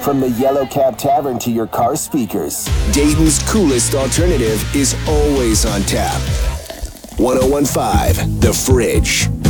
From the Yellow Cab Tavern to your car speakers, Dayton's coolest alternative is always on tap. 1015 The Fridge.